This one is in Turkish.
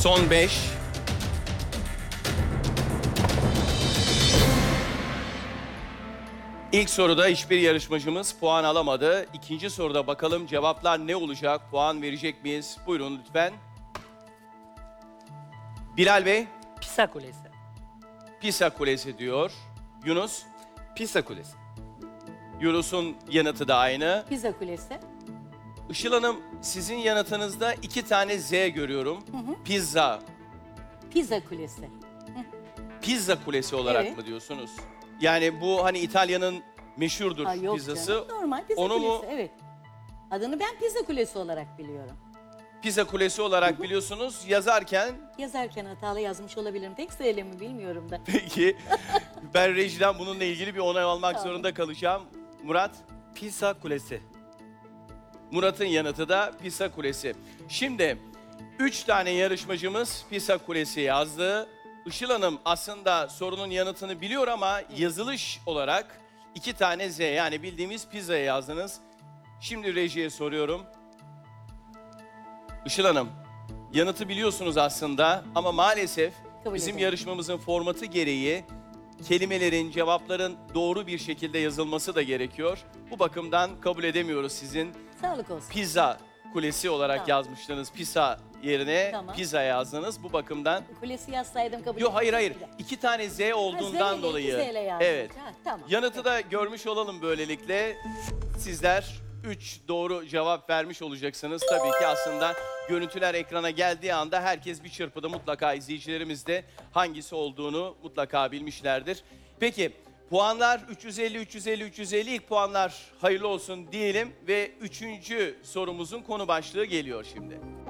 Son 5. İlk soruda hiçbir yarışmacımız puan alamadı. İkinci soruda bakalım cevaplar ne olacak? Puan verecek miyiz? Buyurun lütfen. Bilal Bey, Pisa Kulesi. Pisa Kulesi diyor. Yunus, Pisa Kulesi. Yunus'un yanıtı da aynı. Pisa Kulesi. Işıl Hanım, sizin yanıtınızda 2 tane Z görüyorum. Pizza, Pisa Kulesi. Pizza Kulesi olarak Evet. mı diyorsunuz? Yani bu hani İtalya'nın meşhurdur Ha, yok pizzası. canım, normal Pisa Onu Kulesi. mu Evet. Adını ben Pisa Kulesi olarak biliyorum. Pizza Kulesi olarak biliyorsunuz. Yazarken Yazarken hatalı yazmış olabilirim. Tek söylemi bilmiyorum da. peki ben rejiden bununla ilgili bir onay almak Tamam. zorunda kalacağım. Murat, Pisa Kulesi. Murat'ın yanıtı da Pisa Kulesi. Şimdi 3 tane yarışmacımız Pisa Kulesi yazdı. Işıl Hanım aslında sorunun yanıtını biliyor ama yazılış olarak 2 tane Z yani bildiğimiz pizzaya yazdınız. Şimdi rejiye soruyorum. Işıl Hanım, yanıtı biliyorsunuz aslında ama maalesef Kabul bizim ederim. yarışmamızın formatı gereği kelimelerin, cevapların doğru bir şekilde yazılması da gerekiyor. Bu bakımdan kabul edemiyoruz sizin Sağlık olsun. Pizza Kulesi olarak Tamam. yazmıştınız. Pizza yerine Tamam. pizza yazdınız. Bu bakımdan... Kulesi yazsaydım kabul Yok hayır hayır. etmezdim. 2 tane Z olduğundan Z dolayı. ile yazdım. Evet. Ha, tamam. Yanıtı da görmüş olalım böylelikle. Sizler 3 doğru cevap vermiş olacaksınız. Tabii ki aslında görüntüler ekrana geldiği anda herkes bir çırpıda mutlaka izleyicilerimiz de hangisi olduğunu mutlaka bilmişlerdir. Peki puanlar 350, 350, 350 ilk puanlar hayırlı olsun diyelim ve 3. sorumuzun konu başlığı geliyor şimdi.